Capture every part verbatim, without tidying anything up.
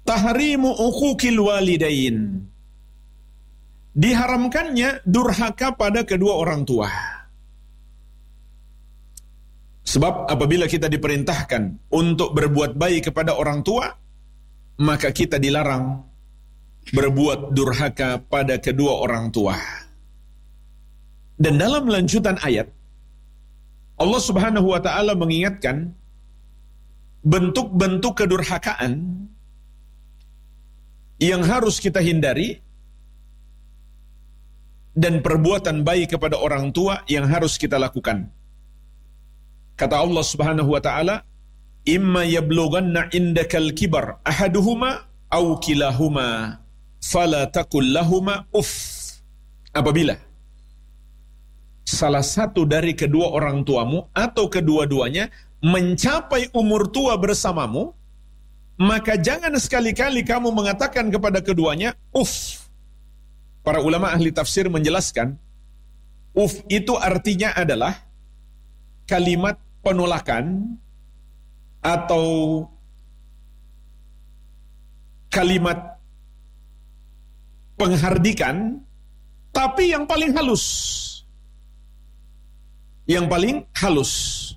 tahrimu uquqil walidain. Diharamkannya durhaka pada kedua orang tua. Sebab apabila kita diperintahkan untuk berbuat baik kepada orang tua, maka kita dilarang berbuat durhaka pada kedua orang tua. Dan dalam lanjutan ayat, Allah Subhanahu wa ta'ala mengingatkan bentuk-bentuk kedurhakaan yang harus kita hindari dan perbuatan baik kepada orang tua yang harus kita lakukan. Kata Allah Subhanahu wa ta'ala, imma yablughanna indakal kibar ahaduhuma aw kilahuma fala taqul lahuma uff. Apabila salah satu dari kedua orang tuamu atau kedua-duanya mencapai umur tua bersamamu, maka jangan sekali-kali kamu mengatakan kepada keduanya uff. Para ulama ahli tafsir menjelaskan, uff itu artinya adalah kalimat penolakan atau kalimat penghardikan, tapi yang paling halus. Yang paling halus.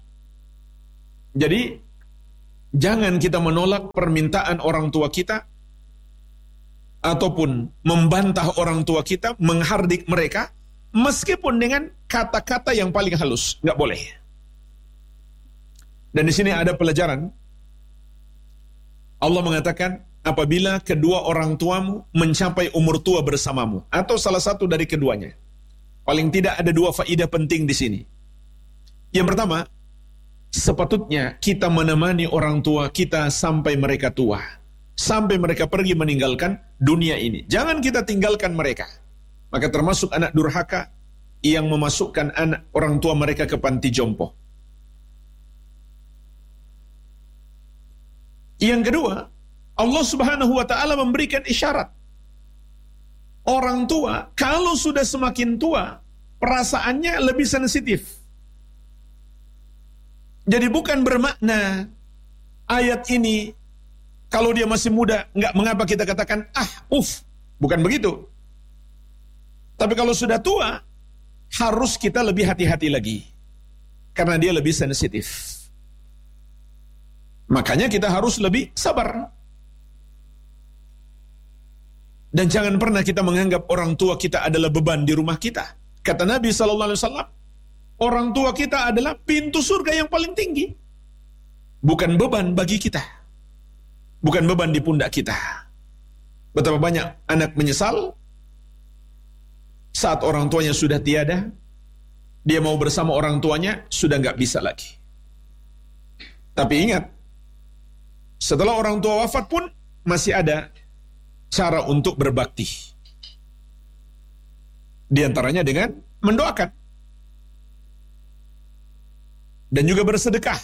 Jadi, jangan kita menolak permintaan orang tua kita, ataupun membantah orang tua kita, menghardik mereka, meskipun dengan kata-kata yang paling halus. Nggak boleh. Dan di sini ada pelajaran. Allah mengatakan, apabila kedua orang tuamu mencapai umur tua bersamamu, atau salah satu dari keduanya. Paling tidak ada dua faedah penting di sini. Yang pertama, sepatutnya kita menemani orang tua kita sampai mereka tua. Sampai mereka pergi meninggalkan dunia ini. Jangan kita tinggalkan mereka. Maka termasuk anak durhaka yang memasukkan anak orang tua mereka ke panti jompo. Yang kedua, Allah Subhanahu wa ta'ala memberikan isyarat. Orang tua, kalau sudah semakin tua, perasaannya lebih sensitif. Jadi bukan bermakna ayat ini, kalau dia masih muda, nggak mengapa kita katakan, ah, uff. Bukan begitu. Tapi kalau sudah tua, harus kita lebih hati-hati lagi. Karena dia lebih sensitif. Makanya kita harus lebih sabar. Dan jangan pernah kita menganggap orang tua kita adalah beban di rumah kita. Kata Nabi shallallahu alaihi wasallam, orang tua kita adalah pintu surga yang paling tinggi. Bukan beban bagi kita. Bukan beban di pundak kita. Betapa banyak anak menyesal saat orang tuanya sudah tiada. Dia mau bersama orang tuanya, sudah nggak bisa lagi. Tapi ingat, setelah orang tua wafat pun masih ada cara untuk berbakti. Di antaranya dengan mendoakan. Dan juga bersedekah.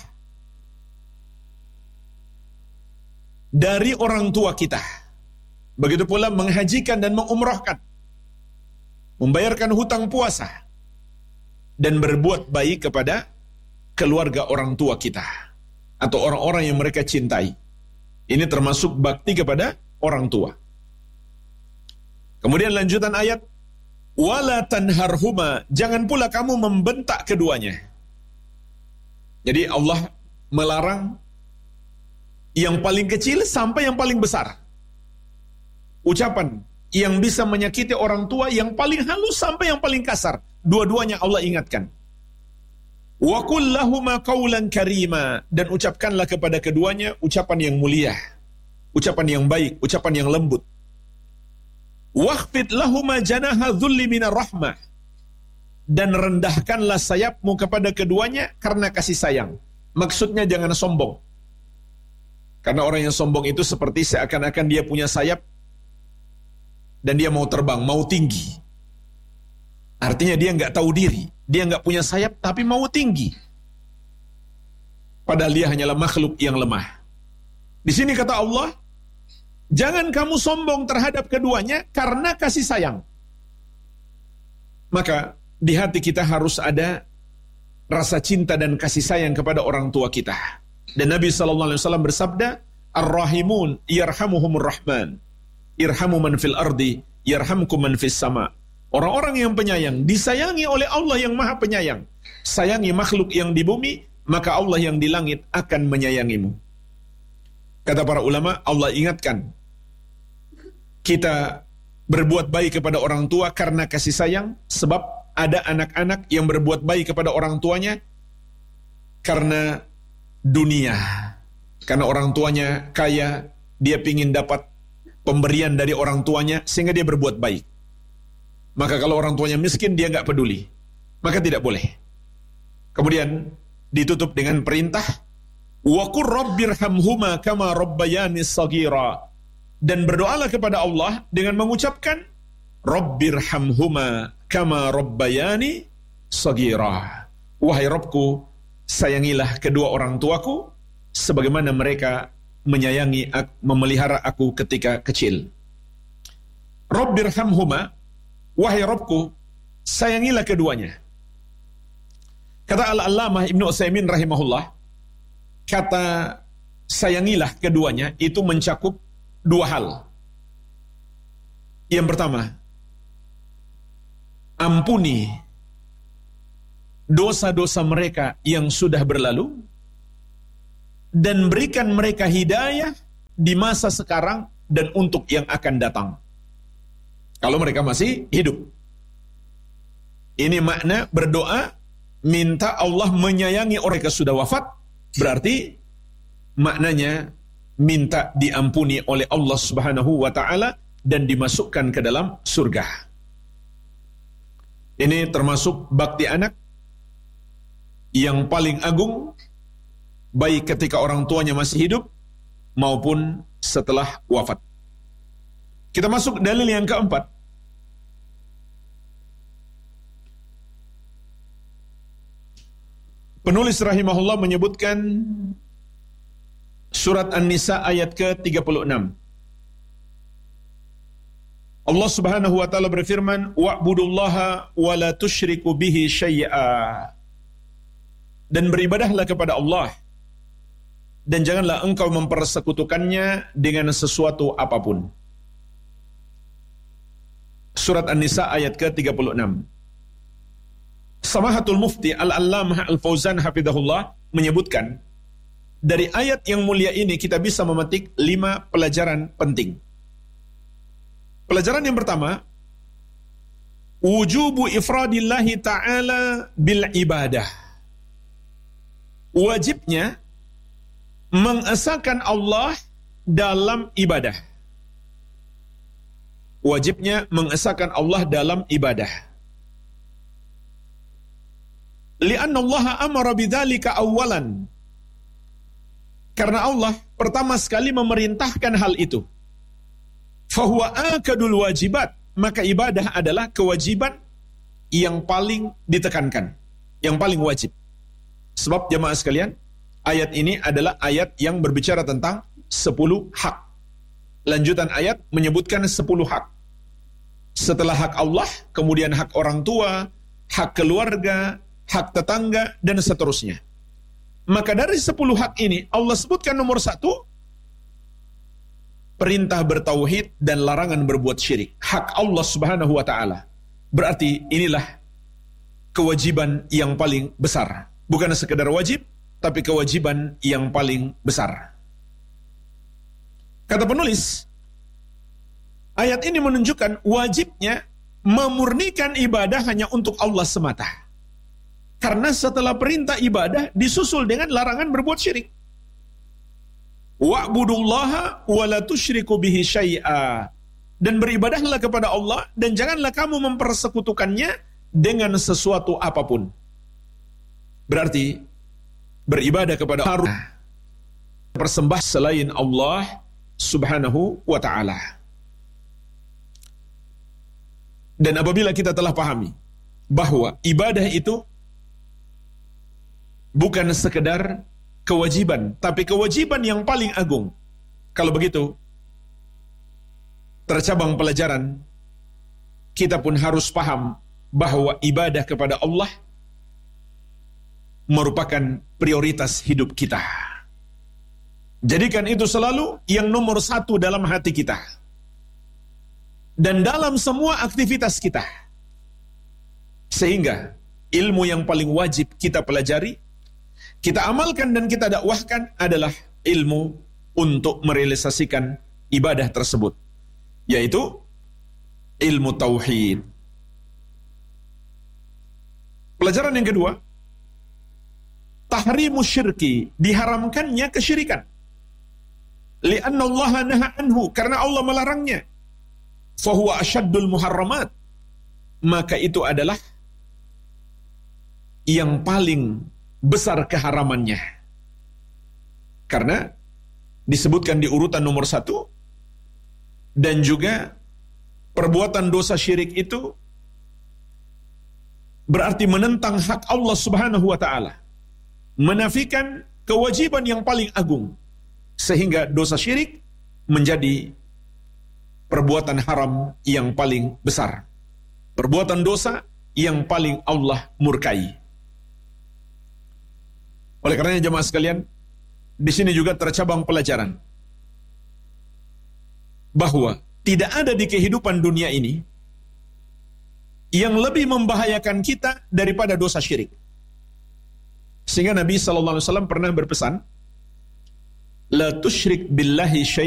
Dari orang tua kita. Begitu pula menghajikan dan mengumrahkan. Membayarkan hutang puasa. Dan berbuat baik kepada keluarga orang tua kita. Atau orang-orang yang mereka cintai. Ini termasuk bakti kepada orang tua. Kemudian lanjutan ayat, wala tanharhuma, jangan pula kamu membentak keduanya. Jadi Allah melarang yang paling kecil sampai yang paling besar. Ucapan yang bisa menyakiti orang tua yang paling halus sampai yang paling kasar. Dua-duanya Allah ingatkan. Wa qul lahuma qawlan karima, dan ucapkanlah kepada keduanya ucapan yang mulia, ucapan yang baik, ucapan yang lembut. Wakhfid lahuma janaha dhulli minar rahmah, dan rendahkanlah sayapmu kepada keduanya karena kasih sayang. Maksudnya jangan sombong. Karena orang yang sombong itu seperti seakan-akan dia punya sayap dan dia mau terbang, mau tinggi. Artinya dia nggak tahu diri. Dia nggak punya sayap tapi mau tinggi. Padahal dia hanyalah makhluk yang lemah. Di sini kata Allah, jangan kamu sombong terhadap keduanya karena kasih sayang. Maka di hati kita harus ada rasa cinta dan kasih sayang kepada orang tua kita. Dan Nabi shallallahu alaihi wasallam bersabda, Ar-Rahimun yarhamuhumur Rahman. Irhamu man fil ardi yarhamkum man fis sama. Orang-orang yang penyayang disayangi oleh Allah yang Maha Penyayang. Sayangi makhluk yang di bumi, maka Allah yang di langit akan menyayangimu. Kata para ulama, Allah ingatkan kita berbuat baik kepada orang tua karena kasih sayang, sebab ada anak-anak yang berbuat baik kepada orang tuanya karena dunia. Karena orang tuanya kaya, dia ingin dapat pemberian dari orang tuanya sehingga dia berbuat baik. Maka kalau orang tuanya miskin, dia nggak peduli, maka tidak boleh. Kemudian ditutup dengan perintah, wa qur rabbirhamhuma kama rabbayani shaghira, dan berdoalah kepada Allah dengan mengucapkan rabbirhamhuma kama rabbayani shaghira. Wahai Rabbku, sayangilah kedua orang tuaku sebagaimana mereka menyayangi, memelihara aku ketika kecil. Rabbirhamhuma, wahai Rabbku, sayangilah keduanya. Kata Al-Allamah Ibnu Utsaimin rahimahullah, kata sayangilah keduanya itu mencakup dua hal. Yang pertama, ampuni dosa-dosa mereka yang sudah berlalu dan berikan mereka hidayah di masa sekarang dan untuk yang akan datang, kalau mereka masih hidup. Ini makna berdoa minta Allah menyayangi orang yang sudah wafat, berarti maknanya minta diampuni oleh Allah Subhanahu wa taala dan dimasukkan ke dalam surga. Ini termasuk bakti anak yang paling agung, baik ketika orang tuanya masih hidup maupun setelah wafat. Kita masuk dalil yang keempat. Penulis rahimahullah menyebutkan surat An-Nisa ayat ke tiga puluh enam. Allah Subhanahu wa taala berfirman, wa'budullaha wa la tusyriku bihi syai'a. Dan beribadahlah kepada Allah dan janganlah engkau mempersekutukannya dengan sesuatu apapun. Surat An-Nisa ayat ke tiga puluh enam. Samahatul Mufti Al-Allamah Al-Fauzan hafidhahullah menyebutkan, dari ayat yang mulia ini kita bisa memetik lima pelajaran penting. Pelajaran yang pertama, wujubu ifradillahi ta'ala bil ibadah. Wajibnya mengesahkan Allah dalam ibadah. Wajibnya mengesahkan Allah dalam ibadah. Li'anna Allah amara bidzalika awwalan. Karena Allah pertama sekali memerintahkan hal itu. Fahuwa akadul wajibat, maka ibadah adalah kewajiban yang paling ditekankan, yang paling wajib. Sebab jemaah sekalian, ayat ini adalah ayat yang berbicara tentang sepuluh hak. Lanjutan ayat menyebutkan sepuluh hak. Setelah hak Allah, kemudian hak orang tua, hak keluarga, hak tetangga, dan seterusnya. Maka dari sepuluh hak ini, Allah sebutkan nomor satu, perintah bertauhid dan larangan berbuat syirik. Hak Allah Subhanahu wa ta'ala. Berarti inilah kewajiban yang paling besar. Bukan sekedar wajib, tapi kewajiban yang paling besar. Kata penulis, ayat ini menunjukkan wajibnya memurnikan ibadah hanya untuk Allah semata. Karena setelah perintah ibadah disusul dengan larangan berbuat syirik. Wa'budullaha wa la tusyriku bihi syai'a. Dan beribadahlah kepada Allah dan janganlah kamu mempersekutukannya dengan sesuatu apapun. Berarti beribadah kepada Allah, persembah selain Allah Subhanahu wa ta'ala. Dan apabila kita telah pahami bahwa ibadah itu bukan sekedar kewajiban, tapi kewajiban yang paling agung. Kalau begitu, tercabang pelajaran, kita pun harus paham bahwa ibadah kepada Allah merupakan prioritas hidup kita. Jadikan itu selalu yang nomor satu dalam hati kita. Dan dalam semua aktivitas kita. Sehingga ilmu yang paling wajib kita pelajari, kita amalkan dan kita dakwahkan adalah ilmu untuk merealisasikan ibadah tersebut. Yaitu ilmu tauhid. Pelajaran yang kedua, tahrimu syirki, diharamkannya kesyirikan. Lianna Allah naha anhu, karena Allah melarangnya. Fahuwa asyaddul muharramat, maka itu adalah yang paling besar keharamannya. Karena disebutkan di urutan nomor satu, dan juga perbuatan dosa syirik itu berarti menentang hak Allah Subhanahu wa ta'ala, menafikan kewajiban yang paling agung, sehingga dosa syirik menjadi perbuatan haram yang paling besar, perbuatan dosa yang paling Allah murkai. Oleh karenanya jemaah sekalian, di sini juga tercabang pelajaran bahwa tidak ada di kehidupan dunia ini yang lebih membahayakan kita daripada dosa syirik. Sehingga Nabi sallallahu alaihi wasallam pernah berpesan, la tusyrik billahi syai'an